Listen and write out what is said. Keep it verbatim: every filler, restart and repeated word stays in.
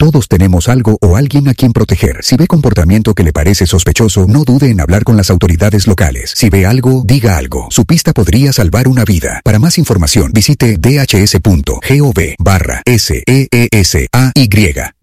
Todos tenemos algo o alguien a quien proteger. Si ve comportamiento que le parece sospechoso, no dude en hablar con las autoridades locales. Si ve algo, diga algo. Su pista podría salvar una vida. Para más información, visite dhs punto gov barra S E E S A Y.